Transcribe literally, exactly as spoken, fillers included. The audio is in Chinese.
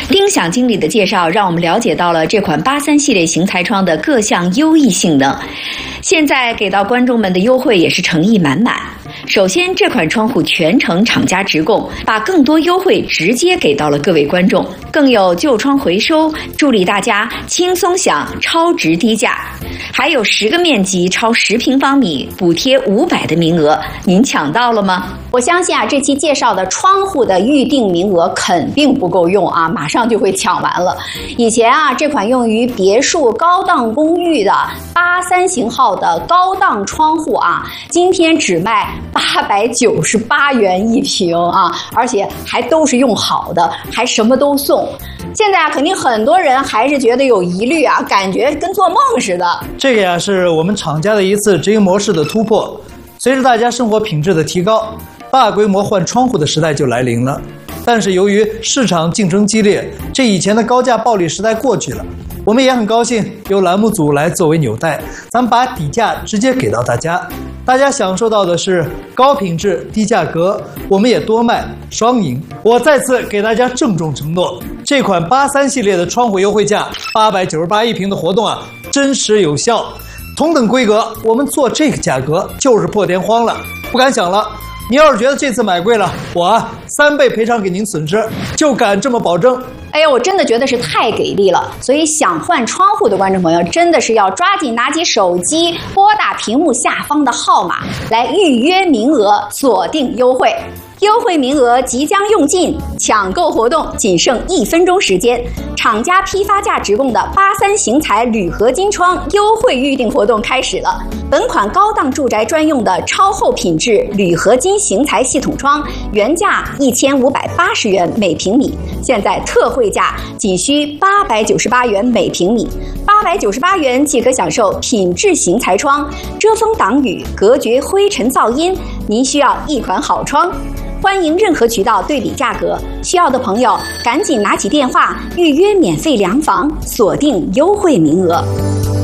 丁响经理的介绍让我们了解到了这款八三系列型材窗的各项优异性能。现在给到观众们的优惠也是诚意满满。首先，这款窗户全程厂家直供，把更多优惠直接给到了各位观众，更有旧窗回收，助力大家轻松享超值低价。还有十个面积超十平方米，补贴五百的名额，您抢到了吗？ 我相信啊，这期介绍的窗户的预定名额肯定不够用啊，马上就会抢完了。以前啊，这款用于别墅高档公寓的八三型号的高档窗户啊，今天只卖八百九十八元一平啊，而且还都是用好的，还什么都送。现在啊，肯定很多人还是觉得有疑虑啊，感觉跟做梦似的。 这个呀，是我们厂家的一次直营模式的突破。随着大家生活品质的提高，大规模换窗户的时代就来临了。但是由于市场竞争激烈，这以前的高价暴利时代过去了。我们也很高兴由栏目组来作为纽带，咱们把底价直接给到大家，大家享受到的是高品质低价格，我们也多卖，双赢。我再次给大家郑重承诺，这款八三系列的窗户优惠价八百九十八一平的活动啊，真实有效。同等规格，我们做这个价格就是破天荒了，不敢想了。你要是觉得这次买贵了，我啊三倍赔偿给您损失，就敢这么保证。 哎呀，我真的觉得是太给力了，所以想换窗户的观众朋友真的是要抓紧拿起手机，拨打屏幕下方的号码来预约名额，锁定优惠。优惠名额即将用尽，抢购活动仅剩一分钟时间。厂家批发价直供的八三型材铝合金窗优惠预订活动开始了。本款高档住宅专用的超厚品质铝合金型材系统窗，原价一千五百八十元每平米，现在特惠价仅需八百九十八元每平米。八百九十八元即可享受品质型材窗，遮风挡雨，隔绝灰尘噪音。您需要一款好窗。欢迎任何渠道对比价格，需要的朋友赶紧拿起电话预约免费量房，锁定优惠名额。